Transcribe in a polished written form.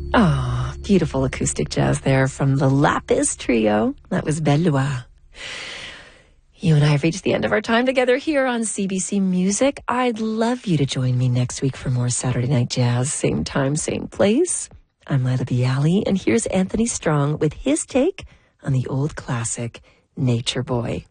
Oh, beautiful acoustic jazz there from the Lapis Trio. That was Bellois. You and I have reached the end of our time together here on CBC Music. I'd love you to join me next week for more Saturday Night Jazz. Same time, same place. I'm Lila Bialy, and here's Anthony Strong with his take on the old classic, Nature Boy.